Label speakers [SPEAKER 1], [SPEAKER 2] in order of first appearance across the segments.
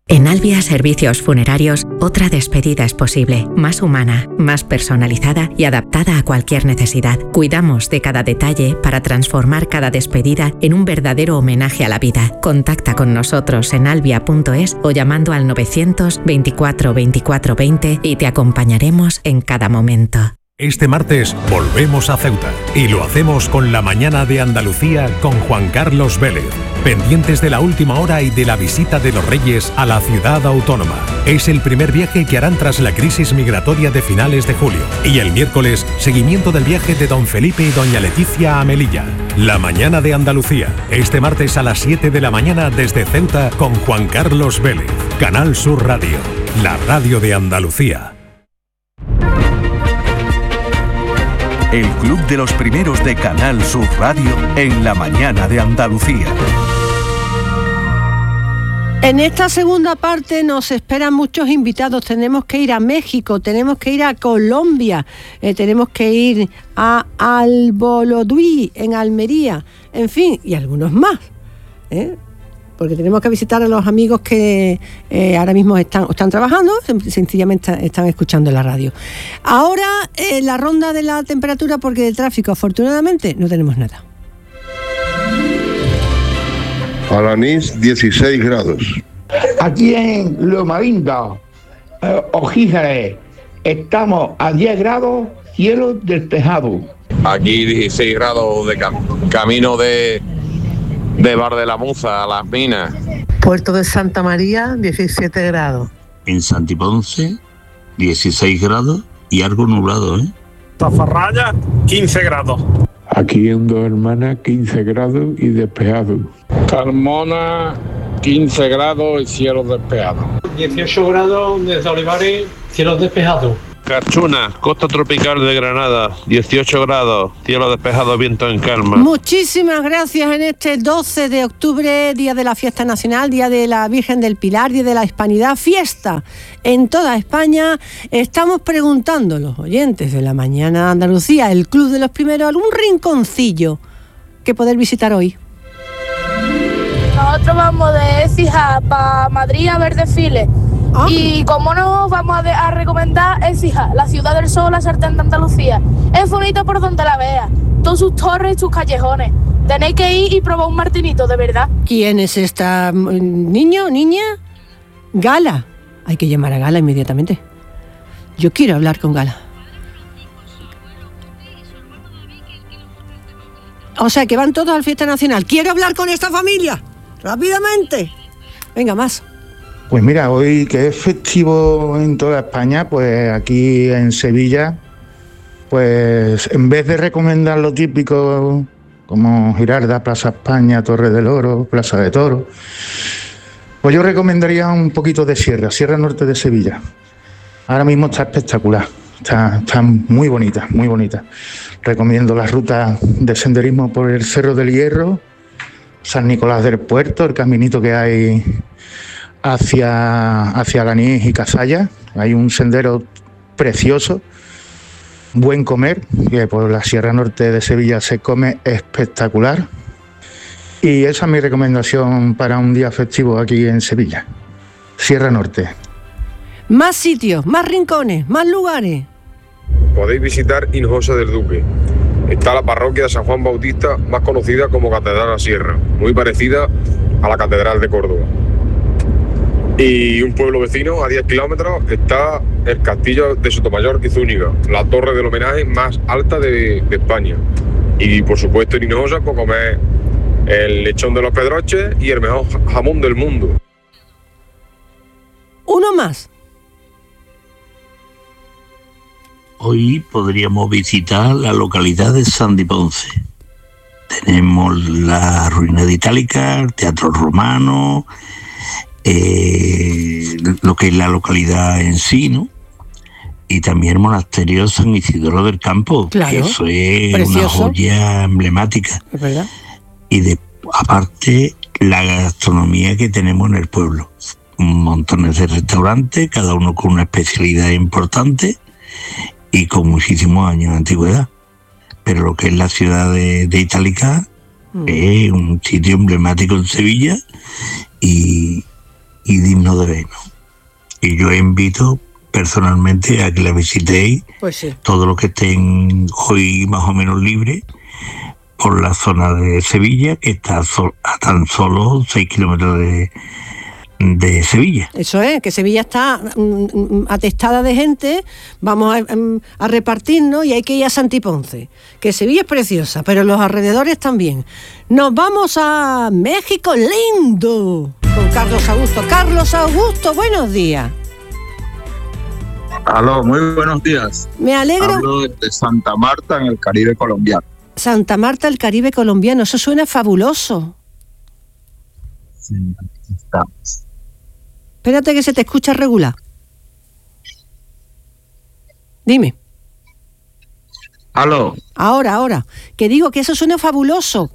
[SPEAKER 1] En Albia Servicios Funerarios, otra despedida es posible, más humana, más personalizada y adaptada a cualquier necesidad. Cuidamos de cada detalle para transformar cada despedida en un verdadero homenaje a la vida. Contacta con nosotros en albia.es o llamando al 900 24 24 20 y te acompañaremos en cada momento.
[SPEAKER 2] Este martes volvemos a Ceuta y lo hacemos con la mañana de Andalucía con Juan Carlos Vélez. Pendientes de la última hora y de la visita de los Reyes a la ciudad autónoma. Es el primer viaje que harán tras la crisis migratoria de finales de julio. Y el miércoles, seguimiento del viaje de don Felipe y doña Leticia a Melilla. La mañana de Andalucía, este martes a las 7 de la mañana desde Ceuta con Juan Carlos Vélez. Canal Sur Radio, la radio de Andalucía.
[SPEAKER 3] El Club de los Primeros de Canal Sur Radio en la mañana de Andalucía.
[SPEAKER 4] En esta segunda parte nos esperan muchos invitados. Tenemos que ir a México, tenemos que ir a Colombia, tenemos que ir a Alboloduy, en Almería, en fin, y algunos más, porque tenemos que visitar a los amigos que ahora mismo están trabajando, sencillamente están escuchando la radio. Ahora la ronda de la temperatura, porque de tráfico afortunadamente no tenemos nada.
[SPEAKER 5] Alanís, 16 grados.
[SPEAKER 6] Aquí en Lomavinda, Ojízares, estamos a 10 grados, cielo despejado.
[SPEAKER 7] Aquí 16 grados de camino de Bar de la Muza a Las Minas.
[SPEAKER 8] Puerto de Santa María, 17 grados.
[SPEAKER 9] En Santiponce, 16 grados y algo nublado,
[SPEAKER 10] Zafarraya, 15 grados.
[SPEAKER 11] Aquí en Dos Hermanas, 15 grados y despejado.
[SPEAKER 12] Carmona, 15 grados y cielos despejados.
[SPEAKER 13] 18 grados desde Olivares, cielos despejados.
[SPEAKER 14] Carchuna, costa tropical de Granada, 18 grados, cielo despejado, viento en calma.
[SPEAKER 4] Muchísimas gracias en este 12 de octubre, día de la fiesta nacional, día de la Virgen del Pilar, día de la Hispanidad, fiesta en toda España. Estamos preguntando a los oyentes de la mañana de Andalucía, el Club de los Primeros, algún rinconcillo que poder visitar hoy.
[SPEAKER 15] Nosotros vamos de Écija para Madrid a ver desfiles. Y como no, vamos a recomendar Écija, la ciudad del sol, la sartén de Andalucía. Es bonito por donde la veas, todas sus torres y sus callejones. Tenéis que ir y probar un martinito, de verdad.
[SPEAKER 4] ¿Quién es esta niño, niña? Gala. Hay que llamar a Gala inmediatamente. Yo quiero hablar con Gala. O sea, que van todos a la fiesta nacional. ¡Quiero hablar con esta familia! ¡Rápidamente! Venga, más.
[SPEAKER 6] Pues mira, hoy que es festivo en toda España, pues aquí en Sevilla, pues en vez de recomendar lo típico como Giralda, Plaza España, Torre del Oro, Plaza de Toros, pues yo recomendaría un poquito de Sierra Norte de Sevilla. Ahora mismo está espectacular, está muy bonita, muy bonita. Recomiendo la ruta de senderismo por el Cerro del Hierro, San Nicolás del Puerto, el caminito que hay hacia Alanís y Cazalla. Hay un sendero precioso, buen comer, que por la Sierra Norte de Sevilla se come espectacular. Y esa es mi recomendación para un día festivo aquí en Sevilla, Sierra Norte.
[SPEAKER 4] Más sitios, más rincones, más lugares.
[SPEAKER 16] Podéis visitar Hinojosa del Duque. Está la parroquia de San Juan Bautista, más conocida como Catedral La Sierra, muy parecida a la Catedral de Córdoba. Y un pueblo vecino, a 10 kilómetros, está el castillo de Sotomayor y Zúñiga, la torre del homenaje más alta de España. Y por supuesto en Hinojosa, pues comer el lechón de los Pedroches y el mejor jamón del mundo.
[SPEAKER 4] Uno más.
[SPEAKER 9] Hoy podríamos visitar la localidad de Santiponce. Tenemos la ruina de Itálica, el Teatro Romano, lo que es la localidad en sí, ¿no? Y también el monasterio San Isidoro del Campo, claro, que eso es precioso, una joya emblemática.
[SPEAKER 4] Es verdad.
[SPEAKER 9] Y aparte, la gastronomía que tenemos en el pueblo. Montones de restaurantes, cada uno con una especialidad importante y con muchísimos años de antigüedad. Pero lo que es la ciudad de Itálica es un sitio emblemático en Sevilla y y digno de vernos. Y yo invito personalmente a que la visitéis,
[SPEAKER 4] pues sí,
[SPEAKER 9] todos los que estén hoy más o menos libres, por la zona de Sevilla, que está a tan solo 6 kilómetros de Sevilla.
[SPEAKER 4] Eso es, que Sevilla está atestada de gente, vamos a repartirnos y hay que ir a Santiponce, que Sevilla es preciosa, pero los alrededores también. Nos vamos a México lindo, con Carlos Augusto. Carlos Augusto, buenos días.
[SPEAKER 17] Aló, muy buenos días.
[SPEAKER 4] Me alegro.
[SPEAKER 17] Hablo de Santa Marta, en el Caribe colombiano.
[SPEAKER 4] Santa Marta, el Caribe colombiano, eso suena fabuloso.
[SPEAKER 17] Sí, aquí estamos.
[SPEAKER 4] Espérate que se te escucha regular. Dime.
[SPEAKER 17] Aló.
[SPEAKER 4] Ahora. Que digo que eso suena fabuloso.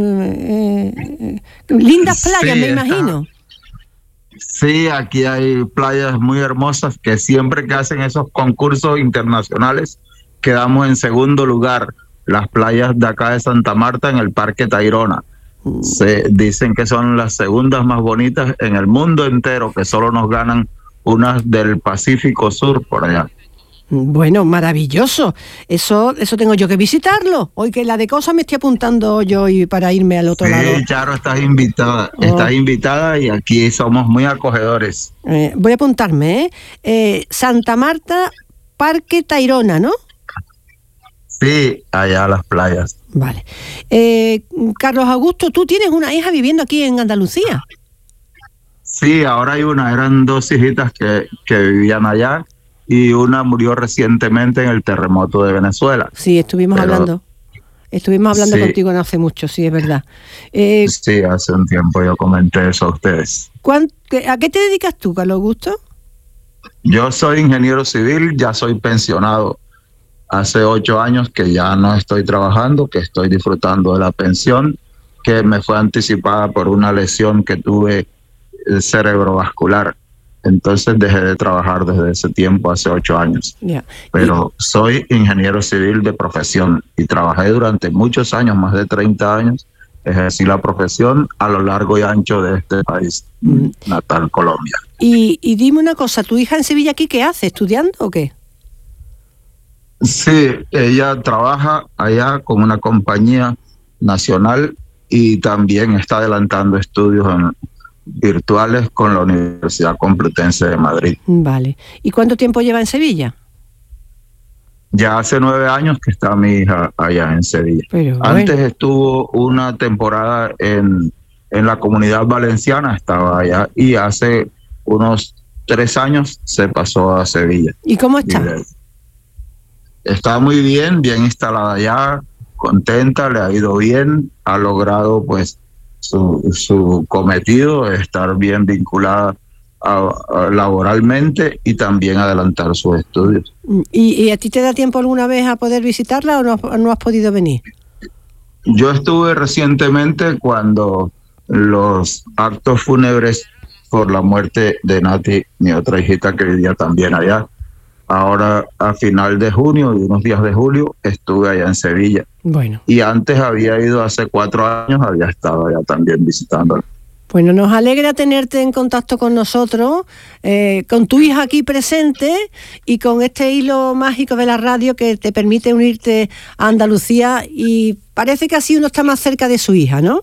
[SPEAKER 4] Lindas playas,
[SPEAKER 17] sí,
[SPEAKER 4] me imagino.
[SPEAKER 17] Sí, aquí hay playas muy hermosas que siempre que hacen esos concursos internacionales quedamos en segundo lugar. Las playas de acá de Santa Marta en el Parque Tayrona. Se dicen que son las segundas más bonitas en el mundo entero, que solo nos ganan unas del Pacífico Sur por allá.
[SPEAKER 4] Bueno, maravilloso. Eso tengo yo que visitarlo. Hoy que la de cosas me estoy apuntando yo y para irme al otro lado.
[SPEAKER 17] Sí, Charo, estás invitada. Estás invitada y aquí somos muy acogedores.
[SPEAKER 4] Voy a apuntarme, Santa Marta, Parque Tayrona, ¿no?
[SPEAKER 17] Sí, allá a las playas.
[SPEAKER 4] Vale. Carlos Augusto, tú tienes una hija viviendo aquí en Andalucía.
[SPEAKER 17] Sí, ahora hay una. Eran 2 hijitas que vivían allá y una murió recientemente en el terremoto de Venezuela.
[SPEAKER 4] Sí, estuvimos hablando sí, contigo no hace mucho, sí, es verdad.
[SPEAKER 17] Sí, hace un tiempo yo comenté eso a ustedes.
[SPEAKER 4] ¿A qué te dedicas tú, Carlos Augusto?
[SPEAKER 17] Yo soy ingeniero civil, ya soy pensionado. Hace 8 años que ya no estoy trabajando, que estoy disfrutando de la pensión, que me fue anticipada por una lesión que tuve cerebrovascular. Entonces dejé de trabajar desde ese tiempo, hace 8 años.
[SPEAKER 4] Yeah.
[SPEAKER 17] Pero soy ingeniero civil de profesión y trabajé durante muchos años, más de 30 años, ejercí la profesión a lo largo y ancho de este país natal, Colombia.
[SPEAKER 4] Y dime una cosa, ¿tu hija en Sevilla aquí qué hace? ¿Estudiando o qué?
[SPEAKER 17] Sí, ella trabaja allá con una compañía nacional y también está adelantando estudios virtuales con la Universidad Complutense de Madrid.
[SPEAKER 4] Vale. ¿Y cuánto tiempo lleva en Sevilla?
[SPEAKER 17] Ya hace 9 años que está mi hija allá en Sevilla.
[SPEAKER 4] Pero
[SPEAKER 17] antes estuvo una temporada en la Comunidad Valenciana, estaba allá, y hace unos 3 años se pasó a Sevilla.
[SPEAKER 4] ¿Y cómo está?
[SPEAKER 17] Está muy bien instalada allá, contenta, le ha ido bien, ha logrado pues su cometido de estar bien vinculada laboralmente y también adelantar sus estudios.
[SPEAKER 4] ¿Y a ti te da tiempo alguna vez a poder visitarla o no has podido venir?
[SPEAKER 17] Yo estuve recientemente cuando los actos fúnebres por la muerte de Nati, mi otra hijita que vivía también allá. Ahora, a final de junio y unos días de julio, estuve allá en Sevilla.
[SPEAKER 4] Bueno.
[SPEAKER 17] Y antes había ido, hace 4 años, había estado allá también visitándola.
[SPEAKER 4] Bueno, nos alegra tenerte en contacto con nosotros, con tu hija aquí presente y con este hilo mágico de la radio que te permite unirte a Andalucía, y parece que así uno está más cerca de su hija, ¿no?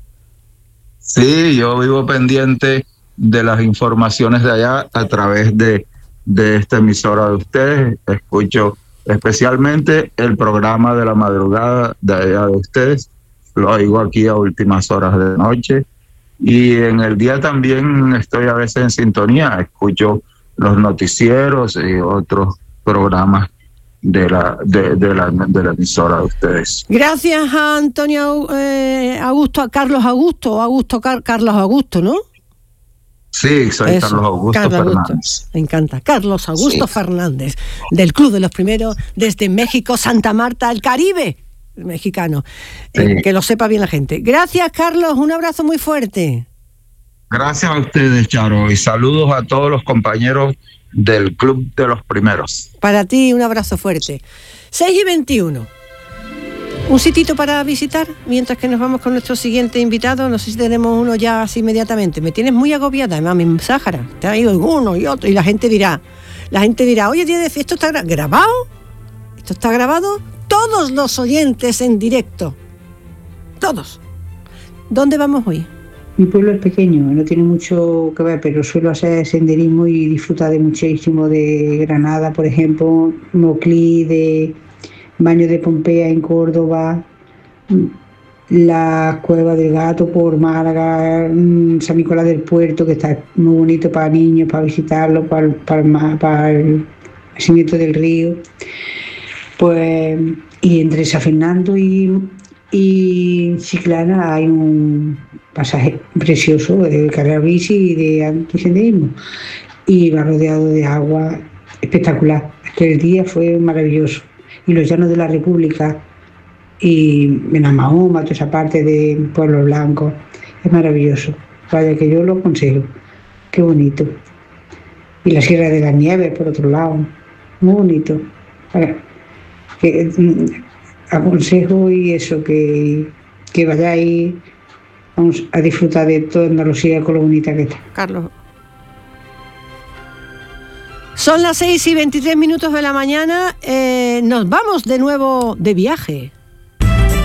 [SPEAKER 17] Sí, yo vivo pendiente de las informaciones de allá a través de esta emisora de ustedes. Escucho especialmente el programa de la madrugada de allá de ustedes, lo oigo aquí a últimas horas de noche, y en el día también estoy a veces en sintonía, escucho los noticieros y otros programas de la emisora de ustedes.
[SPEAKER 4] Gracias a Antonio Augusto, a Carlos Augusto, Carlos Augusto, ¿no?
[SPEAKER 17] Sí, soy eso, Carlos Augusto Fernández.
[SPEAKER 4] Me encanta. Carlos Augusto Fernández, del Club de los Primeros, desde México, Santa Marta, el Caribe mexicano. Sí. Que lo sepa bien la gente. Gracias, Carlos. Un abrazo muy fuerte.
[SPEAKER 17] Gracias a ustedes, Charo. Y saludos a todos los compañeros del Club de los Primeros.
[SPEAKER 4] Para ti, un abrazo fuerte. 6:21. Un sitito para visitar mientras que nos vamos con nuestro siguiente invitado. No sé si tenemos uno ya así inmediatamente. Me tienes muy agobiada, mami, en Sáhara. Te ha ido uno y otro y la gente dirá, oye, esto está grabado. Esto está grabado. Todos los oyentes en directo. Todos. ¿Dónde vamos hoy?
[SPEAKER 18] Mi pueblo es pequeño, no tiene mucho que ver, pero suelo hacer senderismo y disfrutar de muchísimo de Granada, por ejemplo, Moclí, de Baño de Pompea en Córdoba, la Cueva del Gato por Málaga, San Nicolás del Puerto, que está muy bonito para niños, para visitarlo, para el nacimiento del río. Pues, y entre San Fernando y Chiclana hay un pasaje precioso de carrera bici y de antisenderismo, y va rodeado de agua espectacular. Aquel día fue maravilloso. Y los llanos de la República y Benamahoma, toda esa parte de Pueblo Blanco, es maravilloso. Vaya que yo lo aconsejo. Qué bonito. Y la Sierra de las Nieves, por otro lado, muy bonito. Aconsejo y eso, que vayáis, vamos a disfrutar de toda Andalucía con lo bonita que está.
[SPEAKER 4] Carlos. Son las 6:23 de la mañana, nos vamos de nuevo de viaje.